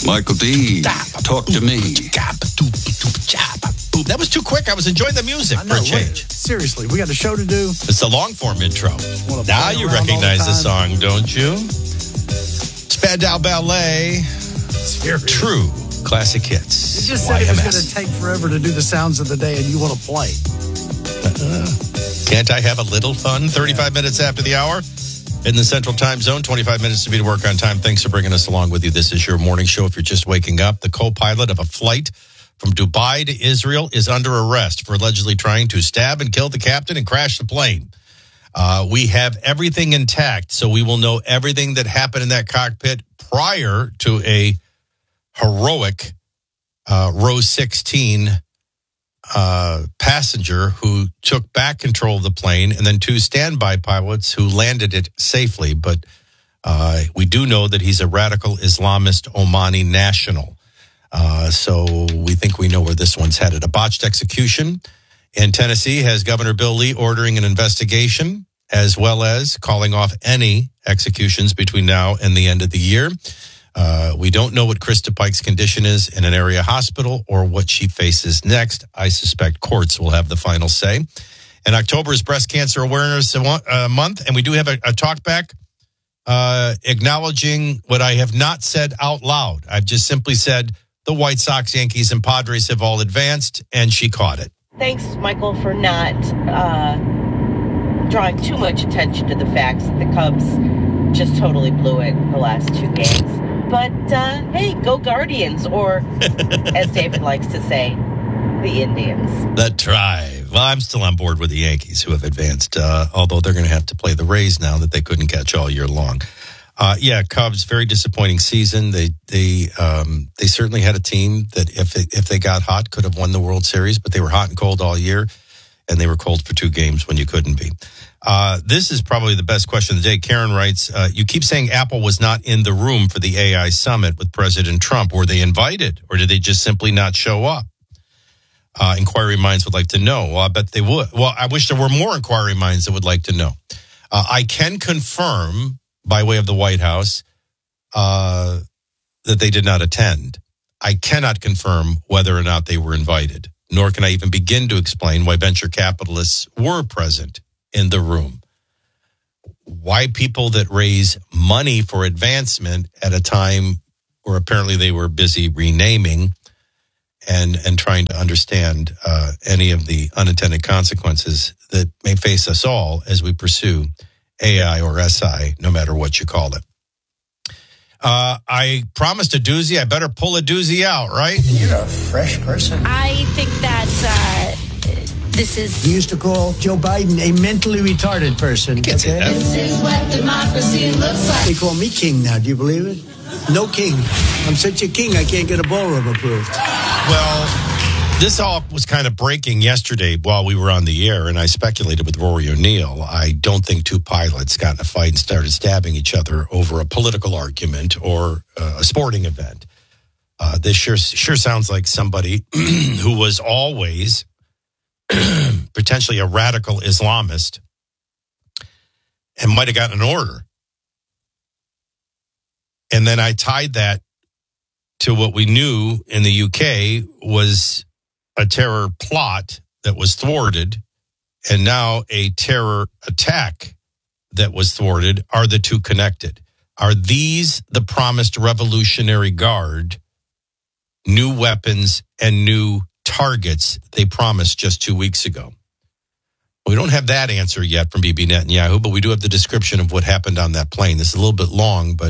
Michael D, talk to me. That was too quick. I was enjoying the music for a change. Seriously, we got a show to do. It's a long-form intro. Now you recognize the song, don't you? Spandau Ballet. Seriously. True classic hits. You just said it was going to take forever to do the sounds of the day, and you want to play. Can't I have a little fun? 35 minutes after the hour in the Central Time Zone, 25 minutes to be to work on time. Thanks for bringing us along with you. This is your morning show. If you're just waking up, the co-pilot of a flight from Dubai to Israel is under arrest for allegedly trying to stab and kill the captain and crash the plane. We have everything intact, so we will know everything that happened in that cockpit prior to a heroic row 16 passenger who took back control of the plane, and then two standby pilots who landed it safely. But we do know that he's a radical Islamist Omani national. So we think we know where this one's headed. A botched execution in Tennessee has Governor Bill Lee ordering an investigation, as well as calling off any executions between now and the end of the year. We don't know what Krista Pike's condition is in an area hospital or what she faces next. I suspect courts will have the final say. And October is Breast Cancer Awareness Month, and we do have a talk back acknowledging what I have not said out loud. I've just simply said the White Sox, Yankees, and Padres have all advanced, and she caught it. Thanks, Michael, for not drawing too much attention to the facts. The Cubs just totally blew it the last two games. But, hey, go Guardians, or, as David likes to say, the Indians. The Tribe. Well, I'm still on board with the Yankees, who have advanced, although they're going to have to play the Rays now that they couldn't catch all year long. Cubs, very disappointing season. They certainly had a team that, if they got hot, could have won the World Series, but they were hot and cold all year, and they were cold for two games when you couldn't be. This is probably the best question of the day. Karen writes, you keep saying Apple was not in the room for the AI summit with President Trump. Were they invited, or did they just simply not show up? Inquiry minds would like to know. Well, I bet they would. Well, I wish there were more inquiry minds that would like to know. I can confirm, by way of the White House, that they did not attend. I cannot confirm whether or not they were invited, nor can I even begin to explain why venture capitalists were present in the room. Why people that raise money for advancement at a time where apparently they were busy renaming and trying to understand any of the unintended consequences that may face us all as we pursue AI or SI, no matter what you call it. I promised a doozy. I better pull a doozy out, right? You're a fresh person. I think that this is... We used to call Joe Biden a mentally retarded person. You can't say that. This is what democracy looks like. They call me king now. Do you believe it? No king. I'm such a king, I can't get a ballroom approved. Well, this all was kind of breaking yesterday while we were on the air, and I speculated with Rory O'Neill. I don't think two pilots got in a fight and started stabbing each other over a political argument or a sporting event. This sure sounds like somebody who was always potentially a radical Islamist and might have gotten an order. And then I tied that to what we knew in the UK was a terror plot that was thwarted, and now a terror attack that was thwarted. Are the two connected? Are these the promised Revolutionary Guard, new weapons and new targets they promised just 2 weeks ago? We don't have that answer yet from Bibi Netanyahu, but we do have the description of what happened on that plane. This is a little bit long, but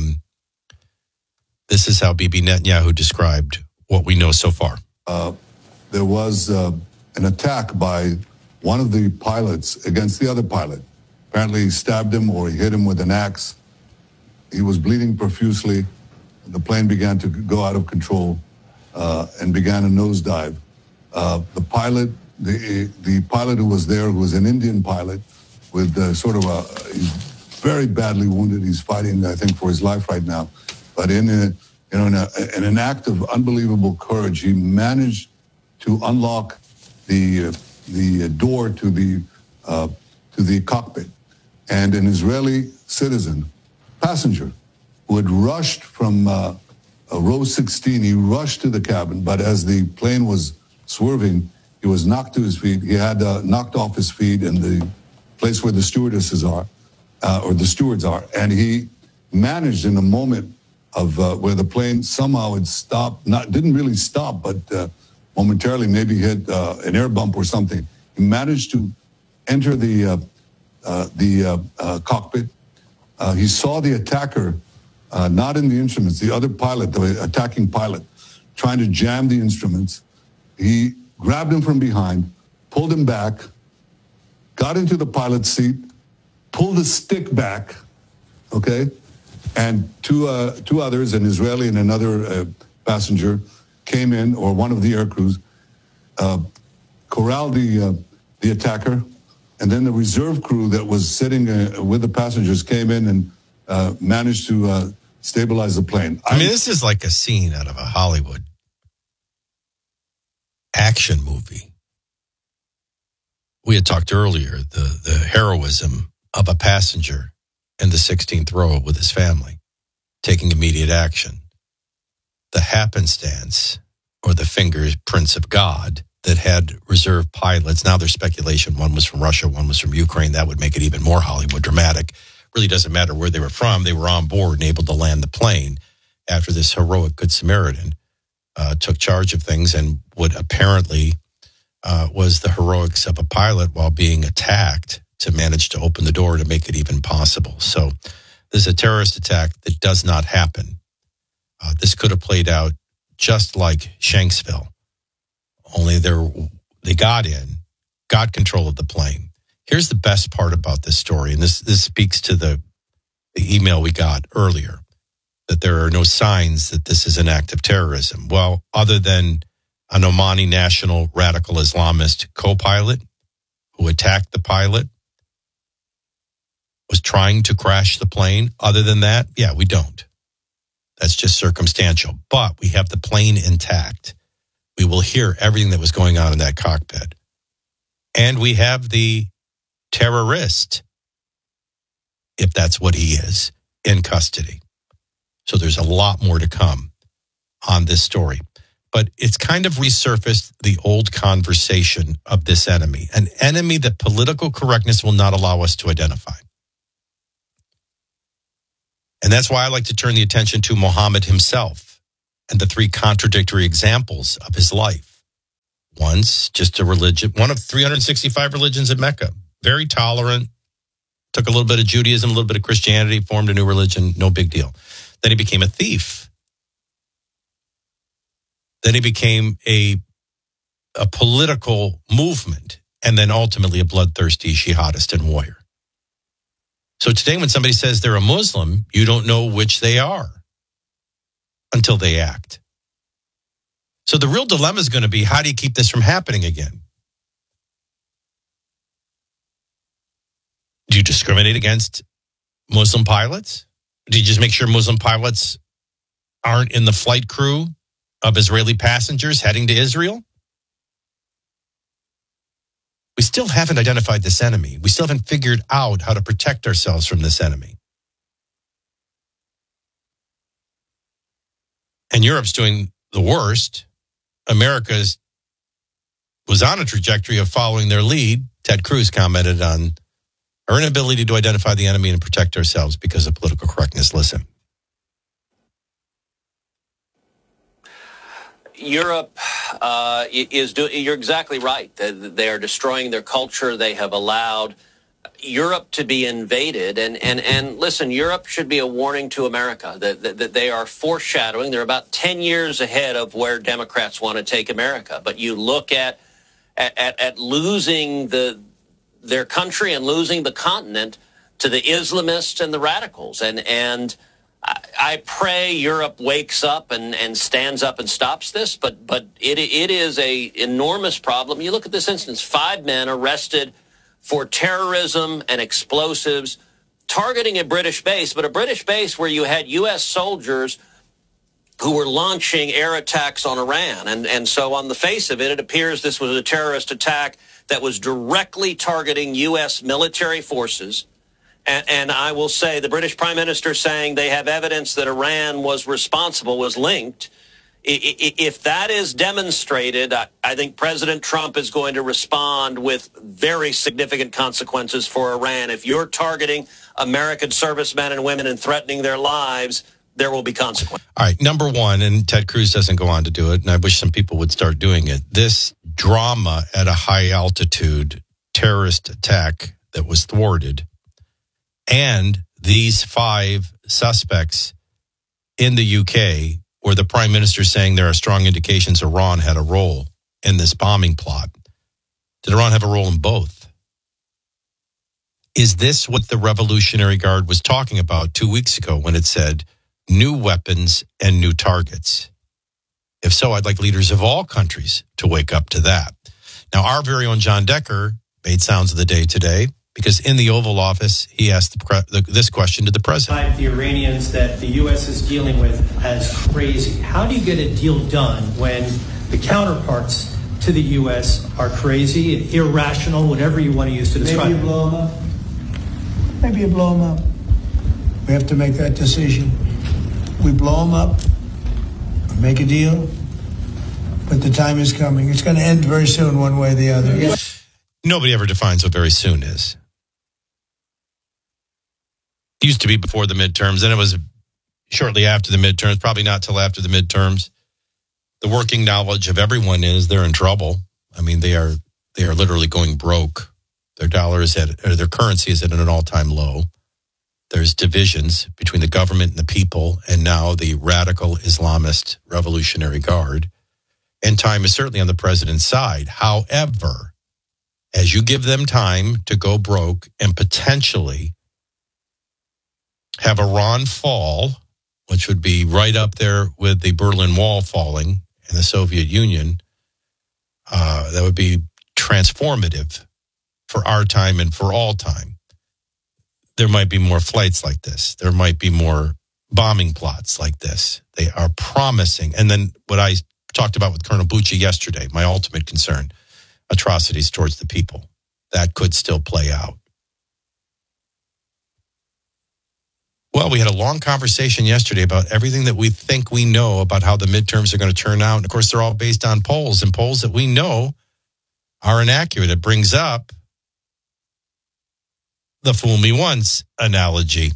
this is how Bibi Netanyahu described what we know so far. There was an attack by one of the pilots against the other pilot. Apparently he stabbed him or he hit him with an axe. He was bleeding profusely. The plane began to go out of control and began a nosedive. The pilot who was there, who was an Indian pilot with he's very badly wounded. He's fighting, I think, for his life right now. But in an act of unbelievable courage, he managed to unlock the door to the cockpit, and an Israeli citizen passenger who had rushed from row 16. He rushed to the cabin, but as the plane was swerving, he was knocked to his feet. He had knocked off his feet in the place where the stewardesses are, or the stewards are, and he managed in a moment of where the plane somehow had stopped, didn't really stop, but momentarily maybe hit an air bump or something. He managed to enter the cockpit. He saw the attacker, not in the instruments, the other pilot, the attacking pilot, trying to jam the instruments. He grabbed him from behind, pulled him back, got into the pilot's seat, pulled the stick back, okay? And two others, an Israeli and another passenger, came in, or one of the air crews, corralled the attacker, and then the reserve crew that was sitting with the passengers came in and managed to stabilize the plane. I mean, this is like a scene out of a Hollywood action movie. We had talked earlier, the heroism of a passenger in the 16th row with his family, taking immediate action. The happenstance or the fingerprints of God that had reserve pilots. Now there's speculation. One was from Russia, one was from Ukraine. That would make it even more Hollywood dramatic. Really doesn't matter where they were from. They were on board and able to land the plane after this heroic Good Samaritan took charge of things and what apparently was the heroics of a pilot while being attacked to manage to open the door to make it even possible. So this is a terrorist attack that does not happen. This could have played out just like Shanksville, only they got control of the plane. Here's the best part about this story, and this speaks to the email we got earlier, that there are no signs that this is an act of terrorism. Well, other than an Omani national radical Islamist co-pilot who attacked the pilot, was trying to crash the plane. Other than that, yeah, we don't. That's just circumstantial. But we have the plane intact. We will hear everything that was going on in that cockpit. And we have the terrorist, if that's what he is, in custody. So there's a lot more to come on this story. But it's kind of resurfaced the old conversation of this enemy, an enemy that political correctness will not allow us to identify. And that's why I like to turn the attention to Muhammad himself and the three contradictory examples of his life. One's just a religion, one of 365 religions in Mecca. Very tolerant, took a little bit of Judaism, a little bit of Christianity, formed a new religion, no big deal. Then he became a thief. Then he became a political movement, and then ultimately a bloodthirsty jihadist and warrior. So today when somebody says they're a Muslim, you don't know which they are until they act. So the real dilemma is going to be, how do you keep this from happening again? Do you discriminate against Muslim pilots? Do you just make sure Muslim pilots aren't in the flight crew of Israeli passengers heading to Israel? We still haven't identified this enemy. We still haven't figured out how to protect ourselves from this enemy. And Europe's doing the worst. America was on a trajectory of following their lead. Ted Cruz commented on our inability to identify the enemy and protect ourselves because of political correctness. Listen. Europe is doing, you're exactly right. They are destroying their culture. They have allowed Europe to be invaded. And listen, Europe should be a warning to America that they are foreshadowing. They're about 10 years ahead of where Democrats want to take America. But you look at losing their country and losing the continent to the Islamists and the radicals. And I pray Europe wakes up and stands up and stops this, but it is a enormous problem. You look at this instance, 5 men arrested for terrorism and explosives, targeting a British base, but a British base where you had U.S. soldiers who were launching air attacks on Iran. And so on the face of it, it appears this was a terrorist attack that was directly targeting U.S. military forces And I will say the British Prime Minister saying they have evidence that Iran was responsible, was linked. If that is demonstrated, I think President Trump is going to respond with very significant consequences for Iran. If you're targeting American servicemen and women and threatening their lives, there will be consequences. All right, number one, and Ted Cruz doesn't go on to do it, and I wish some people would start doing it. This drama at a high altitude terrorist attack that was thwarted, and these 5 suspects in the UK, where the Prime Minister saying there are strong indications Iran had a role in this bombing plot. Did Iran have a role in both? Is this what the Revolutionary Guard was talking about 2 weeks ago when it said new weapons and new targets? If so, I'd like leaders of all countries to wake up to that. Now, our very own John Decker made sounds of the day today, because in the Oval Office, he asked this question to the president. The Iranians that the U.S. is dealing with as crazy. How do you get a deal done when the counterparts to the U.S. are crazy, irrational, whatever you want to use to describe Maybe you blow them up. Maybe you blow them up. We have to make that decision. We blow them up, or make a deal, but the time is coming. It's going to end very soon, one way or the other. Nobody ever defines what very soon is. It used to be before the midterms, and it was shortly after the midterms, probably not till after the midterms. The working knowledge of everyone is they're in trouble. I mean, they are literally going broke. Their their currency is at an all-time low. There's divisions between the government and the people, and now the radical Islamist Revolutionary Guard. And time is certainly on the president's side. However, as you give them time to go broke and potentially have Iran fall, which would be right up there with the Berlin Wall falling in the Soviet Union, that would be transformative for our time and for all time. There might be more flights like this. There might be more bombing plots like this. They are promising. And then what I talked about with Colonel Bucci yesterday, my ultimate concern, atrocities towards the people. That could still play out. Well, we had a long conversation yesterday about everything that we think we know about how the midterms are going to turn out. And of course, they're all based on polls, and polls that we know are inaccurate. It brings up the fool me once analogy,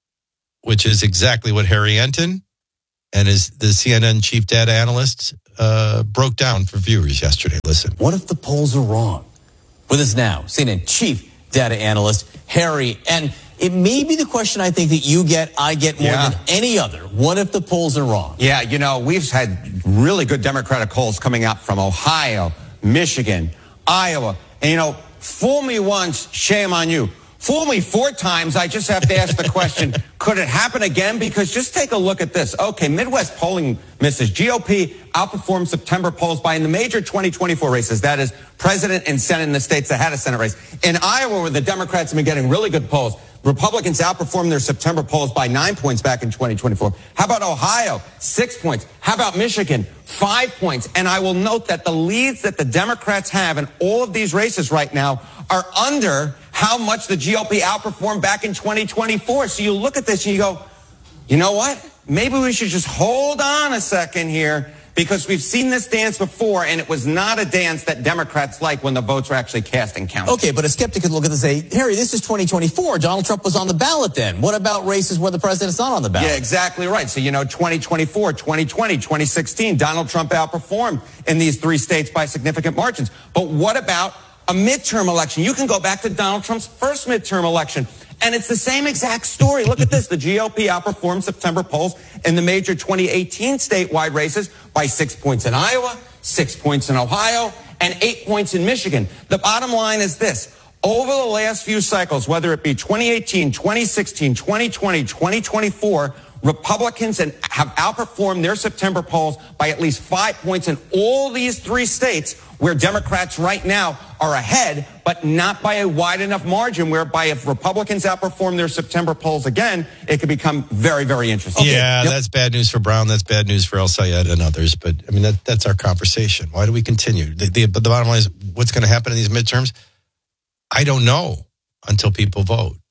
which is exactly what Harry Enton and the CNN chief data analyst broke down for viewers yesterday. Listen. What if the polls are wrong? With us now, CNN chief data analyst Harry, and it may be the question I think that I get more than any other. What if the polls are wrong? Yeah, we've had really good Democratic polls coming out from Ohio, Michigan, Iowa. And, fool me once, shame on you. Fool me 4 times, I just have to ask the question, could it happen again? Because just take a look at this. Okay, Midwest polling misses. GOP outperformed September polls by in the major 2024 races. That is president and Senate in the states that had a Senate race. In Iowa, where the Democrats have been getting really good polls, Republicans outperformed their September polls by 9 points back in 2024. How about Ohio? 6 points. How about Michigan? 5 points. And I will note that the leads that the Democrats have in all of these races right now are under how much the GOP outperformed back in 2024. So you look at this and you go, you know what? Maybe we should just hold on a second here, because we've seen this dance before, and it was not a dance that Democrats like when the votes were actually cast and counted. Okay, but a skeptic could look at this and say, Harry, this is 2024. Donald Trump was on the ballot then. What about races where the president's not on the ballot? Yeah, exactly right. So, 2024, 2020, 2016, Donald Trump outperformed in these 3 states by significant margins. But what about a midterm election? You can go back to Donald Trump's first midterm election, and it's the same exact story. Look at this. The GOP outperformed September polls in the major 2018 statewide races by 6 points in Iowa, 6 points in Ohio, and 8 points in Michigan. The bottom line is this. Over the last few cycles, whether it be 2018, 2016, 2020, 2024, Republicans have outperformed their September polls by at least 5 points in all these 3 states, where Democrats right now are ahead, but not by a wide enough margin, whereby if Republicans outperform their September polls again, it could become very, very interesting. Okay. Yeah, that's bad news for Brown. That's bad news for El Sayed and others. But, I mean, that's our conversation. Why do we continue? The bottom line is, what's going to happen in these midterms? I don't know until people vote.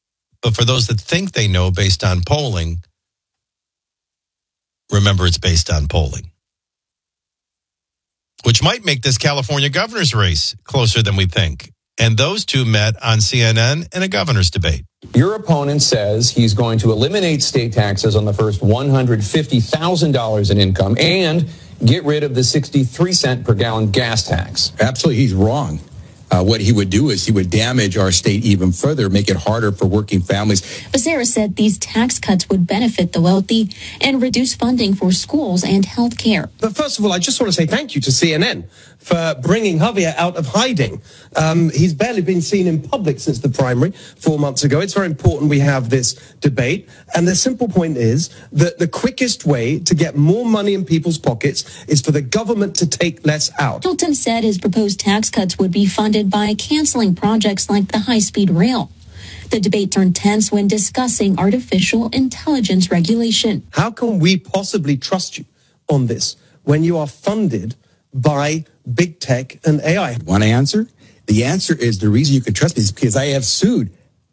But for those that think they know based on polling, remember it's based on polling, which might make this California governor's race closer than we think. And those two met on CNN in a governor's debate. Your opponent says he's going to eliminate state taxes on the first $150,000 in income and get rid of the 63-cent per gallon gas tax. Absolutely, he's wrong. What he would do is he would damage our state even further, make it harder for working families. Becerra said these tax cuts would benefit the wealthy and reduce funding for schools and health care. But first of all, I just want to say thank you to CNN for bringing Javier out of hiding. He's barely been seen in public since the primary 4 months ago. It's very important we have this debate. And the simple point is that the quickest way to get more money in people's pockets is for the government to take less out. Hilton said his proposed tax cuts would be funded by canceling projects like the high-speed rail. The debate turned tense when discussing artificial intelligence regulation. How can we possibly trust you on this when you are funded by big tech and AI? Want to answer? The answer is the reason you can trust me is because I have sued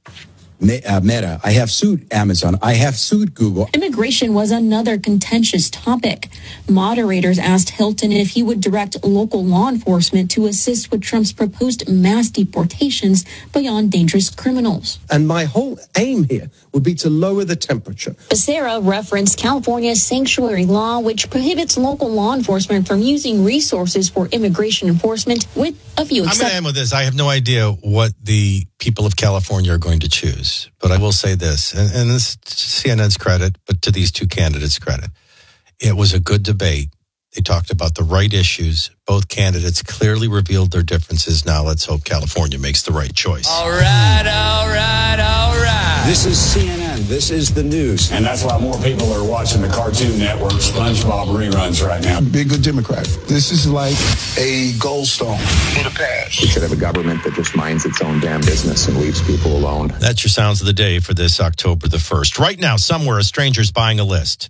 Meta. I have sued Amazon. I have sued Google. Immigration was another contentious topic. Moderators asked Hilton if he would direct local law enforcement to assist with Trump's proposed mass deportations beyond dangerous criminals. And my whole aim here would be to lower the temperature. Becerra referenced California's sanctuary law, which prohibits local law enforcement from using resources for immigration enforcement, with a few I'm exceptions. going to end with this. I have no idea what the people of California are going to choose, but I will say this, and this is CNN's credit, but to these two candidates' credit. It was a good debate. They talked about the right issues. Both candidates clearly revealed their differences. Now let's hope California makes the right choice. All right, all right, all right. This is CNN. This is the news. And that's why more people are watching the Cartoon Network SpongeBob reruns right now. Be a good Democrat. This is like a goldstone for the past. We should have a government that just minds its own damn business and leaves people alone. That's your sounds of the day for this October the 1st. Right now, somewhere, a stranger's buying a list.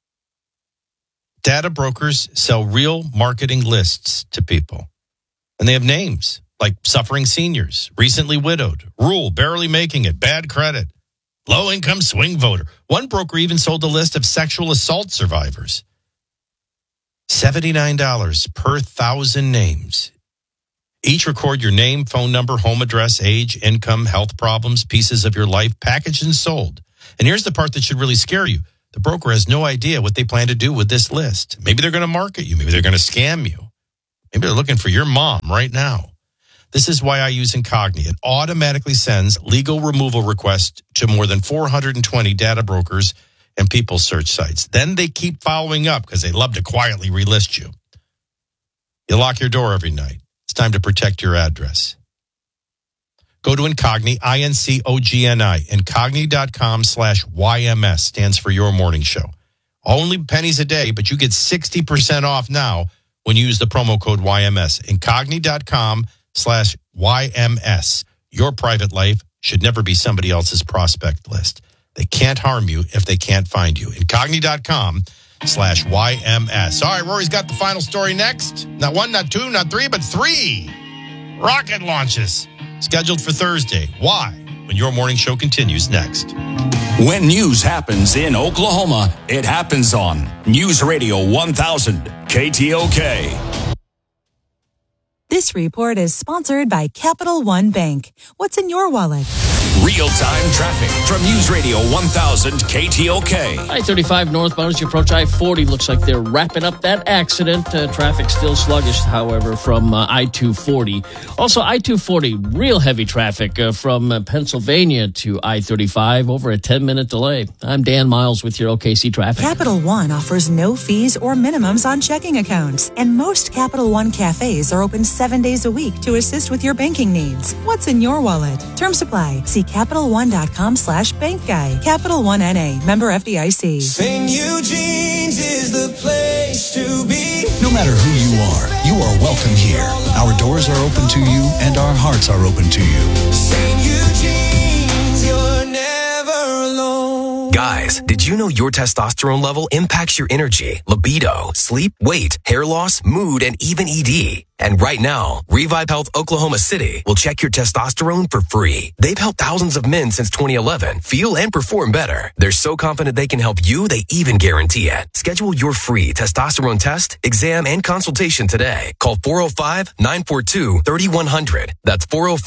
Data brokers sell real marketing lists to people. And they have names like suffering seniors, recently widowed, rural, barely making it, bad credit, low-income swing voter. One broker even sold a list of sexual assault survivors. $79 per 1,000 names. Each record your name, phone number, home address, age, income, health problems, pieces of your life, packaged and sold. And here's the part that should really scare you. The broker has no idea what they plan to do with this list. Maybe they're going to market you. Maybe they're going to scam you. Maybe they're looking for your mom right now. This is why I use Incogni. It automatically sends legal removal requests to more than 420 data brokers and people search sites. Then they keep following up because they love to quietly relist you. You lock your door every night. It's time to protect your address. Go to Incogni, INCOGNI, Incogni.com/YMS stands for your morning show. Only pennies a day, but you get 60% off now when you use the promo code YMS. Incogni.com/YMS. Your private life should never be somebody else's prospect list. They can't harm you if they can't find you. Incogni.com/YMS. All right, Rory's got the final story next. Not one, not two, not three, but 3 rocket launches scheduled for Thursday. Why? When your morning show continues next. When news happens in Oklahoma, it happens on News Radio 1000 KTOK. This report is sponsored by Capital One Bank. What's in your wallet? Real-time traffic from News Radio 1000 KTOK. I-35 northbound as you approach I-40. Looks like they're wrapping up that accident. Traffic still sluggish, however, from I-240. Also, I-240, real heavy traffic from Pennsylvania to I-35. Over a 10-minute delay. I'm Dan Miles with your OKC traffic. Capital One offers no fees or minimums on checking accounts. And most Capital One cafes are open 7 days a week to assist with your banking needs. What's in your wallet? Terms apply. See CapitalOne.com/bank guide. Capital One NA. Member FDIC. St. Eugene's is the place to be. No matter who you are welcome here. Our doors are open to you and our hearts are open to you. St. Eugene's, you're never alone. Guys, did you know your testosterone level impacts your energy, libido, sleep, weight, hair loss, mood, and even ED? And right now, Revive Health Oklahoma City will check your testosterone for free. They've helped thousands of men since 2011 feel and perform better. They're so confident they can help you, they even guarantee it. Schedule your free testosterone test, exam, and consultation today. Call 405-942-3100. That's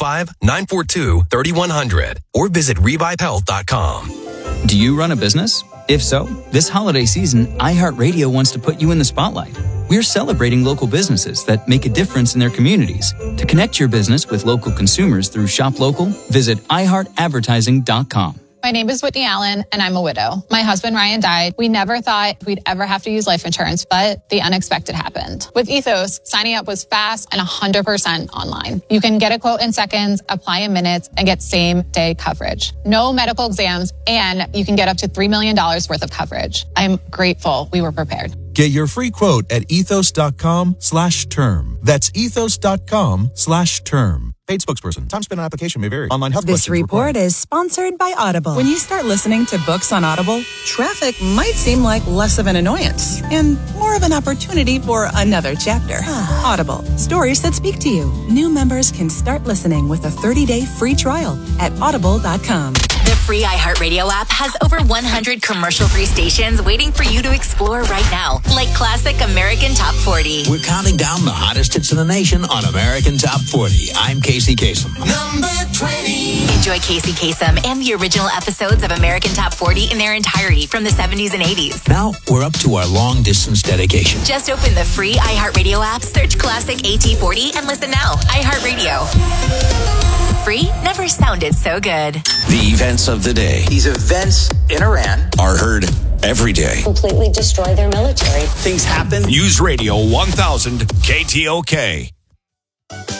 405-942-3100. Or visit revivehealth.com. Do you run a business? If so, this holiday season, iHeartRadio wants to put you in the spotlight. We're celebrating local businesses that make a difference in their communities. To connect your business with local consumers through Shop Local, visit iHeartAdvertising.com. My name is Whitney Allen, and I'm a widow. My husband, Ryan, died. We never thought we'd ever have to use life insurance, but the unexpected happened. With Ethos, signing up was fast and 100% online. You can get a quote in seconds, apply in minutes, and get same-day coverage. No medical exams, and you can get up to $3 million worth of coverage. I'm grateful we were prepared. Get your free quote at ethos.com/term. That's ethos.com/term. Paid spokesperson. Time spent on application may vary. Online health This questions report required. is sponsored by Audible. When you start listening to books on Audible, traffic might seem like less of an annoyance and more of an opportunity for another chapter. Audible. Stories that speak to you. New members can start listening with a 30-day free trial at audible.com. The free iHeartRadio app has over 100 commercial-free stations waiting for you to explore right now, like classic American Top 40. We're counting down the hottest hits in the nation on American Top 40. I'm Casey Kasem. Number 20. Enjoy Casey Kasem and the original episodes of American Top 40 in their entirety from the 70s and 80s. Now we're up to our long-distance dedication. Just open the free iHeartRadio app, search classic AT40, and listen now. iHeartRadio. Free never sounded so good. The events of the day. These events in Iran are heard every day. Completely destroy their military. Things happen. News Radio 1000 KTOK.